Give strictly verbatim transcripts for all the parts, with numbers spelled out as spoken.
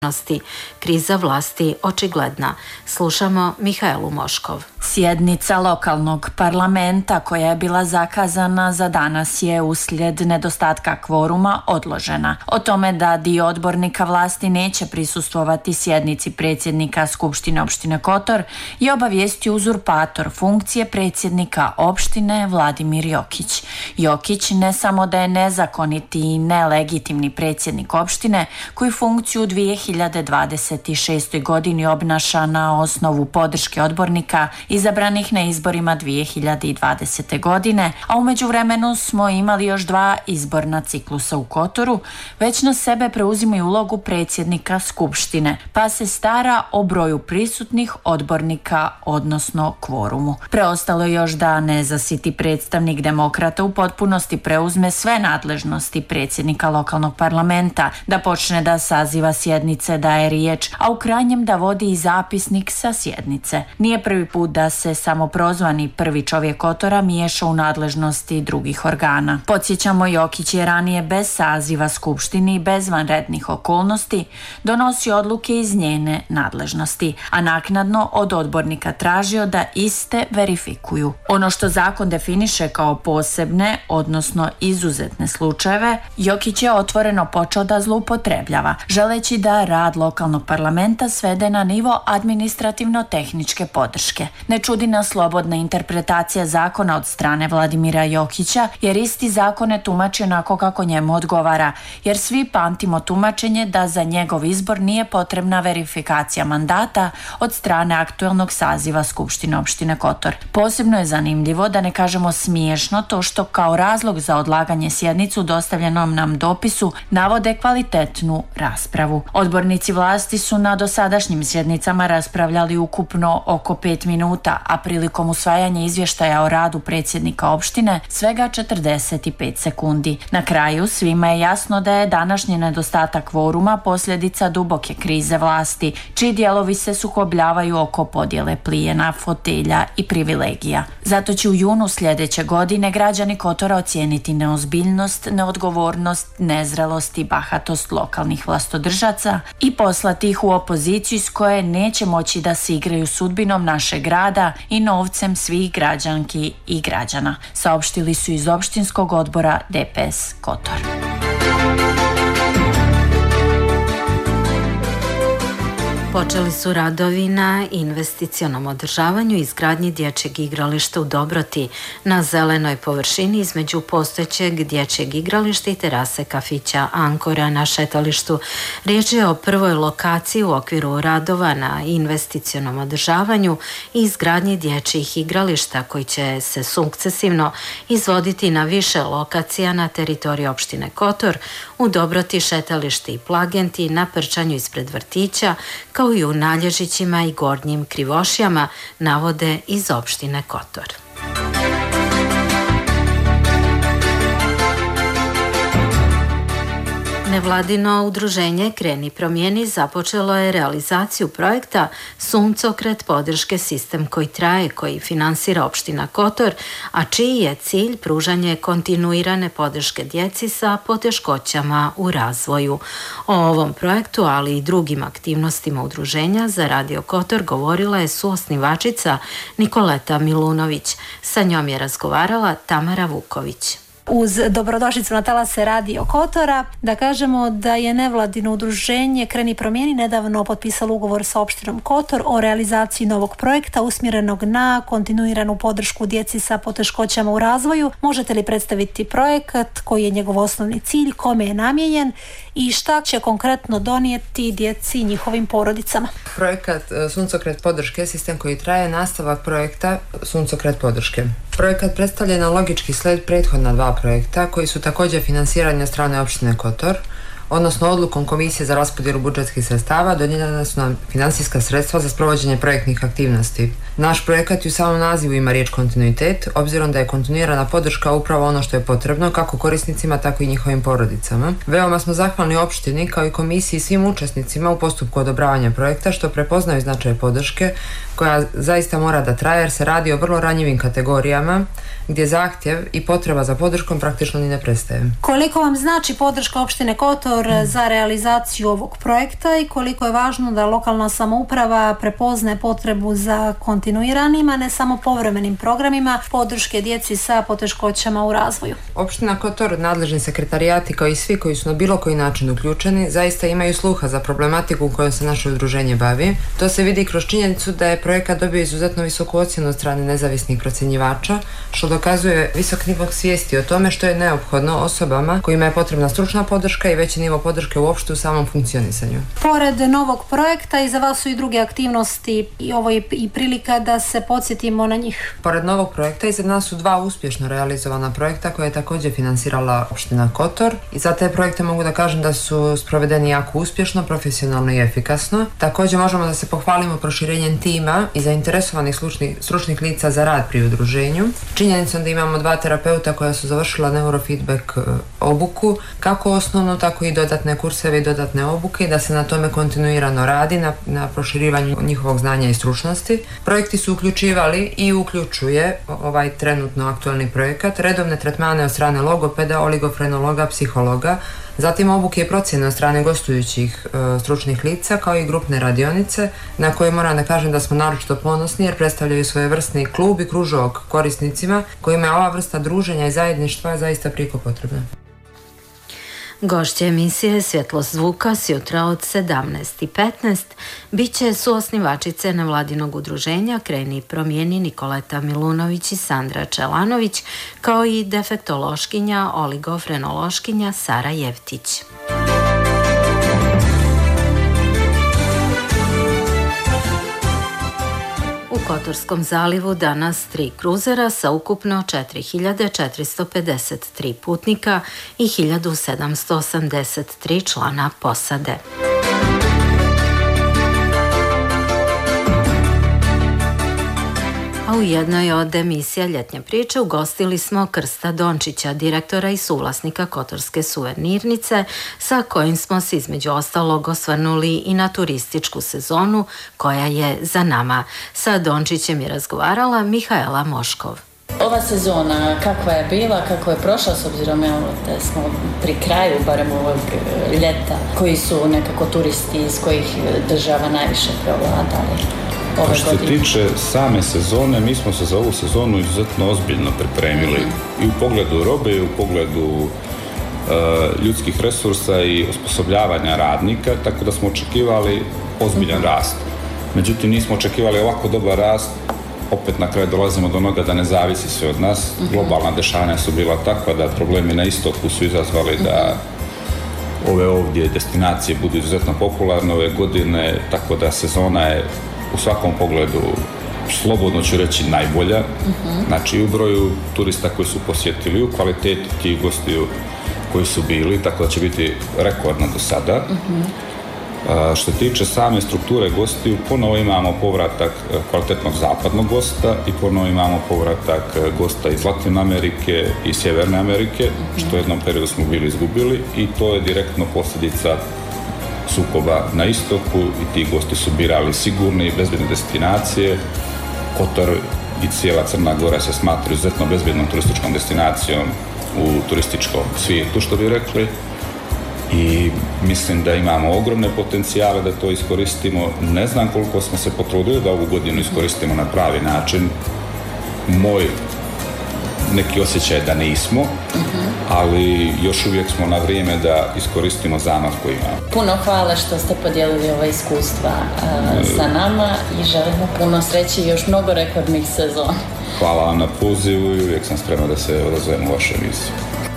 Kriza vlasti očigledna. Slušamo Mihajlu Moškov. Sjednica lokalnog parlamenta koja je bila zakazana za danas je uslijed nedostatka kvoruma odložena. O tome da dio odbornika vlasti neće prisustvovati sjednici predsjednika Skupštine opštine Kotor je obavijestio uzurpator funkcije predsjednika opštine Vladimir Jokić. Jokić ne samo da je nezakoniti i nelegitimni predsjednik opštine koji funkciju u dvije hiljade dvadeset šestoj godini obnaša na osnovu podrške odbornika izabranih na izborima dvije hiljade dvadesete godine, a u međuvremenu smo imali još dva izborna ciklusa u Kotoru, već na sebe preuzima ulogu predsjednika Skupštine, pa se stara o broju prisutnih odbornika, odnosno kvorumu. Preostalo je još da nezasiti predstavnik demokrata u potpunosti preuzme sve nadležnosti predsjednika lokalnog parlamenta, da počne da saziva sjednice, daje riječ, a u krajnjem da vodi i zapisnik sa sjednice. Nije prvi put da se samoprozvani prvi čovjek Kotora miješa u nadležnosti drugih organa. Podsjećamo, Jokić je ranije bez saziva skupštini i bez vanrednih okolnosti donosi odluke iz njene nadležnosti, a naknadno od odbornika tražio da iste verifikuju. Ono što zakon definiše kao posebne, odnosno izuzetne slučajeve, Jokić je otvoreno počeo da zloupotrebljava, želeći da rad lokalnog parlamenta svede na nivo administrativno-tehničke podrške. Ne čudi nas slobodna interpretacija zakona od strane Vladimira Jokića, jer isti zakon ne tumači onako kako njemu odgovara, jer svi pamtimo tumačenje da za njegov izbor nije potrebna verifikacija mandata od strane aktuelnog saziva Skupštine opštine Kotor. Posebno je zanimljivo, da ne kažemo smiješno, to što kao razlog za odlaganje sjednice u dostavljenom nam dopisu navode kvalitetnu raspravu. Odbornici vlasti su na dosadašnjim sjednicama raspravljali ukupno oko pet minuta, a prilikom usvajanja izvještaja o radu predsjednika opštine svega četrdeset pet sekundi. Na kraju svima je jasno da je današnji nedostatak kvoruma posljedica duboke krize vlasti, čiji dijelovi se sukobljavaju oko podjele plijena, fotelja i privilegija. Zato će u junu sljedeće godine građani Kotora ocijeniti neozbiljnost, neodgovornost, nezrelost i bahatost lokalnih vlastodržaca i poslati ih u opoziciju s koje neće moći da se igraju sudbinom našeg grada i novcem svih građanki i građana, saopštili su iz opštinskog odbora D P S Kotor. Počeli su radovi na investicionom održavanju i izgradnji dječjeg igrališta u Dobroti na zelenoj površini između postojećeg dječjeg igrališta i terase kafića Ankora na šetalištu. Riječ je o prvoj lokaciji u okviru radova na investicionom održavanju i izgradnji dječjih igrališta koji će se sukcesivno izvoditi na više lokacija na teritoriji opštine Kotor, u Dobroti, šetališti i Plagenti, na Prčanju ispred vrtića, kao i u Nalježićima i Gornjim Krivošijama, navode iz opštine Kotor. Nevladino udruženje Kreni promijeni započelo je realizaciju projekta Suncokret podrške sistem koji traje, koji finansira opština Kotor, a čiji je cilj pružanje kontinuirane podrške djeci sa poteškoćama u razvoju. O ovom projektu, ali i drugim aktivnostima udruženja za Radio Kotor govorila je suosnivačica Nikoleta Milunović. Sa njom je razgovarala Tamara Vuković. Uz dobrodošlicu na talase Radio Kotora da kažemo da je nevladino udruženje Kreni promijeni nedavno potpisalo ugovor sa opštinom Kotor o realizaciji novog projekta usmjerenog na kontinuiranu podršku djeci sa poteškoćama u razvoju. Možete li predstaviti projekat, koji je njegov osnovni cilj, kome je namijenjen i šta će konkretno donijeti djeci i njihovim porodicama? Projekat Suncokret podrške, sistem koji traje, nastavak projekta Suncokret podrške. Projekat predstavlja na logički sled prethodna dva projekta koji su također finansirani od strane opštine Kotor, odnosno odlukom Komisije za raspodjelu budžetskih sredstava dodijeljena su nam finansijska sredstva za sprovođenje projektnih aktivnosti. Naš projekat i u samom nazivu ima riječ kontinuitet, obzirom da je kontinuirana podrška upravo ono što je potrebno kako korisnicima, tako i njihovim porodicama. Veoma smo zahvalni opštini kao i komisiji i svim učesnicima u postupku odobravanja projekta što prepoznaju značaj podrške koja zaista mora da traje jer se radi o vrlo ranjivim kategorijama gdje zahtjev i potreba za podrškom praktično ni ne prestaje. Koliko vam znači podrška opštine Kotor Kotor za realizaciju ovog projekta i koliko je važno da lokalna samouprava prepoznaje potrebu za kontinuiranim, a ne samo povremenim programima podrške djeci sa poteškoćama u razvoju. Opština Kotor, nadležni sekretarijati kao i svi koji su na bilo koji način uključeni, zaista imaju sluha za problematiku kojom se naše udruženje bavi. To se vidi kroz činjenicu da je projekat dobio izuzetno visoku ocjenu od strane nezavisnih procjenjivača, što dokazuje visok nivo svijesti o tome što je neophodno osobama kojima je potrebna stručna podrška i veći nivo podrške uopšte u samom funkcionisanju. Pored novog projekta, iza vas su i druge aktivnosti i ovo je i prilika da se podsjetimo na njih. Pored novog projekta, iza nas su dva uspješno realizovana projekta koje je također finansirala opština Kotor i za te projekte mogu da kažem da su sprovedeni jako uspješno, profesionalno i efikasno. Također možemo da se pohvalimo proširenjem tima i zainteresovanih slučnih, stručnih lica za rad pri udruženju. Činjenicom da imamo dva terapeuta koja su završila neurofeedback obuku, kako osnovnu, tako i dodatne kurseve i dodatne obuke, da se na tome kontinuirano radi, na, na proširivanju njihovog znanja i stručnosti. Projekti su uključivali i uključuje ovaj trenutno aktualni projekat, redovne tretmane od strane logopeda, oligofrenologa, psihologa, zatim obuke i procjene od strane gostujućih e, stručnih lica, kao i grupne radionice, na koje moram da kažem da smo naročito ponosni jer predstavljaju svojevrsni klub i kružok korisnicima kojima je ova vrsta druženja i zajedništva zaista prijeko potrebna. Gošće emisije Svjetlost zvuka s jutra od sedamnaest i petnaest bit će suosnivačice nevladinog udruženja Kreni i promijeni Nikoleta Milunović i Sandra Čelanović, kao i defektološkinja, oligofrenološkinja Sara Jevtić. U Kotorskom zalivu danas tri kruzera sa ukupno četiri hiljade četiristo pedeset tri putnika i hiljadu sedamsto osamdeset tri člana posade. A u jednoj od emisija Ljetnje priče ugostili smo Krsta Dončića, direktora i suvlasnika Kotorske suvenirnice, sa kojim smo se između ostalog osvrnuli i na turističku sezonu koja je za nama. Sa Dončićem je razgovarala Mihaela Moškov. Ova sezona kakva je bila, kako je prošla, s obzirom da smo pri kraju, barem ovog ljeta, koji su nekako turisti iz kojih država najviše prevladali? A što se tiče same sezone, mi smo se za ovu sezonu izuzetno ozbiljno pripremili i u pogledu robe i u pogledu uh, ljudskih resursa i osposobljavanja radnika, tako da smo očekivali ozbiljan rast. Međutim, nismo očekivali ovako dobar rast, opet na kraju dolazimo do onoga da ne zavisi sve od nas. Globalna dešavanja su bila takva da problemi na istoku su izazvali da ove ovdje destinacije budu izuzetno popularne ove godine, tako da sezona je u svakom pogledu, slobodno ću reći, najbolja. Uh-huh. Znači i u broju turista koji su posjetili, u kvaliteti tih gostiju koji su bili, tako da će biti rekordno do sada. Uh-huh. A, što tiče same strukture gostiju, ponovo imamo povratak kvalitetnog zapadnog gosta i ponovo imamo povratak gosta iz Latine Amerike i Sjeverne Amerike, uh-huh. što u jednom periodu smo bili izgubili i to je direktno posljedica sukoba na istoku i ti gosti su birali sigurne i bezbjedne destinacije. Kotor i cijela Crna Gora se smatraju izuzetno bezbjednom turističkom destinacijom u turističkom svijetu, što bi rekli. I mislim da imamo ogromne potencijale da to iskoristimo. Ne znam koliko smo se potrudili da ovu godinu iskoristimo na pravi način. Moj neki osjećaj da nismo, uh-huh. ali još uvijek smo na vrijeme da iskoristimo zamah koji imamo. Puno hvala što ste podijelili ova iskustva uh, sa nama i želimo puno sreće i još mnogo rekordnih sezona. Hvala vam na pozivu i uvijek sam spreman da se odazovem u vašu emisiju.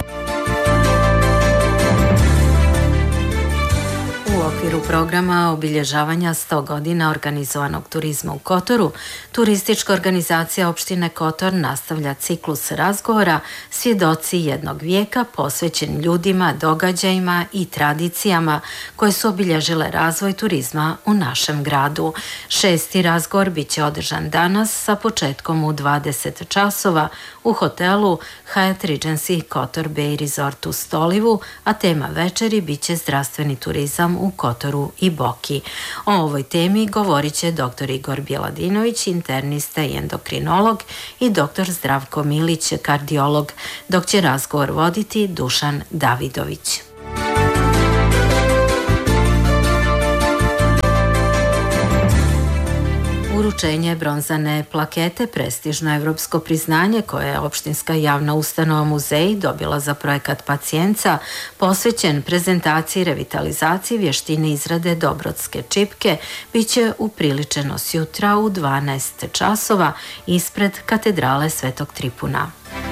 U okviru programa obilježavanja sto godina organizovanog turizma u Kotoru, turistička organizacija opštine Kotor nastavlja ciklus razgovora Svjedoci jednog vijeka posvećen ljudima, događajima i tradicijama koje su obilježile razvoj turizma u našem gradu. Šesti razgovor bit će održan danas sa početkom u dvadeset časova u hotelu Hyatt Regency Kotor Bay Resort u Stolivu, a tema večeri bit će zdravstveni turizam u Kotoru i Boki. O ovoj temi govorit će doktor Igor Bjeladinović, internista i endokrinolog, i doktor Zdravko Milić, kardiolog, dok će razgovor voditi Dušan Davidović. uručenje bronzane plakete, prestižno evropsko priznanje koje je opštinska javna ustanova Muzeji dobila za projekat Pacijenca, posvećen prezentaciji i revitalizaciji vještine izrade dobrotske čipke, bit će upriličeno sjutra u dvanaest časova ispred katedrale Svetog Tripuna.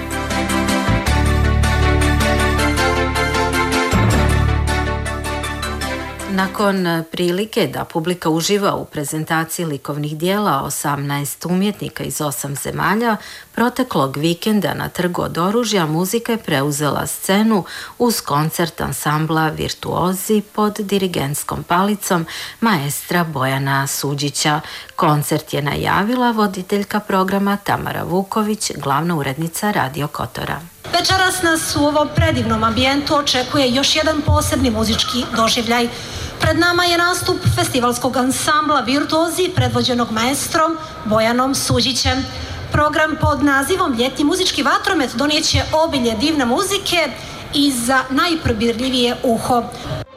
Nakon prilike da publika uživa u prezentaciji likovnih dijela osamnaest umjetnika iz osam zemalja, proteklog vikenda na Trgu od oružja muzika je preuzela scenu uz koncert ansambla Virtuozi pod dirigentskom palicom maestra Bojana Suđića. Koncert je najavila voditeljka programa Tamara Vuković, glavna urednica Radio Kotora. Večeras nas u ovom predivnom ambijentu očekuje još jedan posebni muzički doživljaj. Pred nama je nastup festivalskog ansambla Virtuozi predvođenog maestrom Bojanom Suđićem. Program pod nazivom Ljetni muzički vatromet donijeće obilje divne muzike i za najprobirljivije uho.